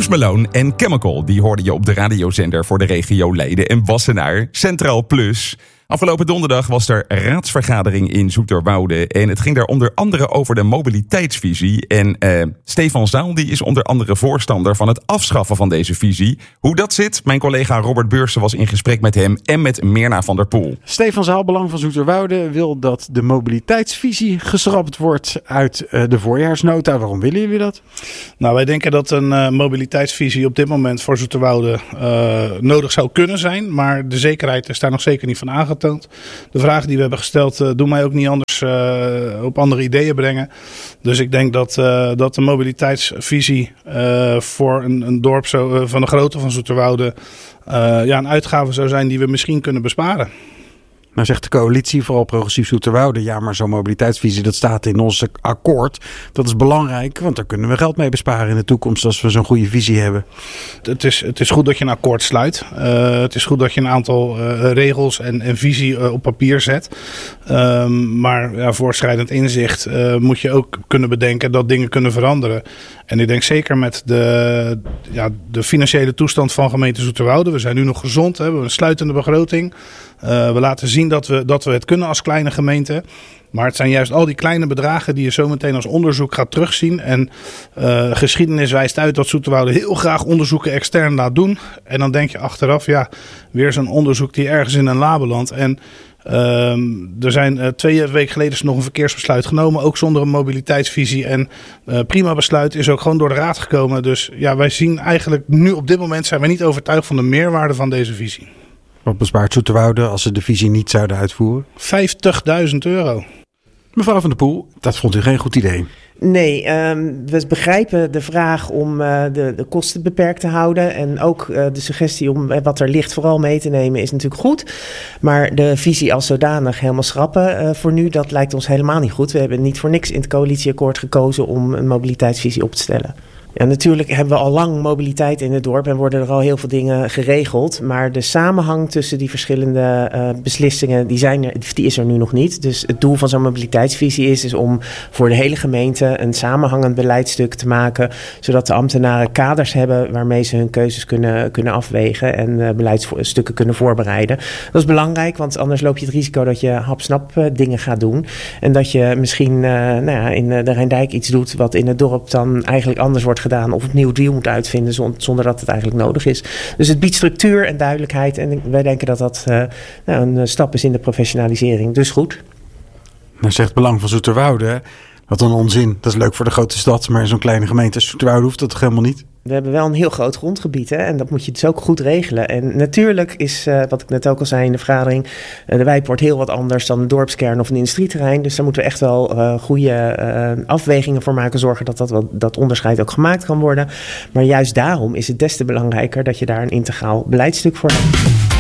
Post Malone en Chemical, die hoorde je op de radiozender voor de regio Leiden en Wassenaar, Centraal Plus. Afgelopen donderdag was er raadsvergadering in Zoeterwoude en het ging daar onder andere over de mobiliteitsvisie. En Stefan Zaal die is onder andere voorstander van het afschaffen van deze visie. Hoe dat zit, mijn collega Robert Beursen was in gesprek met hem en met Mirna van der Poel. Stefan Zaal, Belang van Zoeterwoude, wil dat de mobiliteitsvisie geschrapt wordt uit de voorjaarsnota. Waarom willen jullie dat? Nou, wij denken dat een mobiliteitsvisie op dit moment voor Zoeterwoude nodig zou kunnen zijn. Maar de zekerheid is daar nog zeker niet van aangetoond. De vragen die we hebben gesteld doen mij ook niet anders op andere ideeën brengen. Dus ik denk dat de mobiliteitsvisie voor een dorp van de grootte van Zoeterwoude een uitgave zou zijn die we misschien kunnen besparen. Nou zegt de coalitie, vooral Progressief Zoeterwoude, ja, maar zo'n mobiliteitsvisie, dat staat in ons akkoord. Dat is belangrijk, want daar kunnen we geld mee besparen in de toekomst als we zo'n goede visie hebben. Het is goed dat je een akkoord sluit. Het is goed dat je een aantal regels en visie op papier zet. Maar voorschrijdend inzicht moet je ook kunnen bedenken dat dingen kunnen veranderen. En ik denk zeker met de financiële toestand van gemeente Zoeterwoude. We zijn nu nog gezond, we hebben een sluitende begroting. We laten zien dat we het kunnen als kleine gemeente. Maar het zijn juist al die kleine bedragen die je zo meteen als onderzoek gaat terugzien. En geschiedenis wijst uit dat Zoeterwoude heel graag onderzoeken extern laat doen. En dan denk je achteraf, weer zo'n onderzoek die ergens in een lab belandt. En er zijn 2 weken geleden nog een verkeersbesluit genomen, ook zonder een mobiliteitsvisie. En prima besluit is ook gewoon door de raad gekomen. Dus wij zien eigenlijk nu op dit moment zijn wij niet overtuigd van de meerwaarde van deze visie. Wat bespaart Zoeterwoude als ze de visie niet zouden uitvoeren? €50.000. Mevrouw van der Poel, dat vond u geen goed idee. Nee, we begrijpen de vraag om de kosten beperkt te houden. En ook de suggestie om wat er ligt vooral mee te nemen is natuurlijk goed. Maar de visie als zodanig helemaal schrappen voor nu, dat lijkt ons helemaal niet goed. We hebben niet voor niks in het coalitieakkoord gekozen om een mobiliteitsvisie op te stellen. Ja, natuurlijk hebben we al lang mobiliteit in het dorp en worden er al heel veel dingen geregeld. Maar de samenhang tussen die verschillende beslissingen, die is er nu nog niet. Dus het doel van zo'n mobiliteitsvisie is om voor de hele gemeente een samenhangend beleidstuk te maken. Zodat de ambtenaren kaders hebben waarmee ze hun keuzes kunnen afwegen en beleidsstukken kunnen voorbereiden. Dat is belangrijk, want anders loop je het risico dat je hapsnap dingen gaat doen. En dat je misschien in de Rijndijk iets doet wat in het dorp dan eigenlijk anders wordt gedaan of opnieuw deal moet uitvinden zonder dat het eigenlijk nodig is. Dus het biedt structuur en duidelijkheid en wij denken dat dat een stap is in de professionalisering. Dus goed. Nou zegt Belang van Zoeterwoude, wat een onzin. Dat is leuk voor de grote stad, maar in zo'n kleine gemeente als Zoeterwoude hoeft dat toch helemaal niet? We hebben wel een heel groot grondgebied en dat moet je dus ook goed regelen. En natuurlijk is, wat ik net ook al zei in de vergadering, de Wijpoort heel wat anders dan een dorpskern of een industrieterrein. Dus daar moeten we echt wel goede afwegingen voor maken, zorgen dat onderscheid ook gemaakt kan worden. Maar juist daarom is het des te belangrijker dat je daar een integraal beleidstuk voor hebt.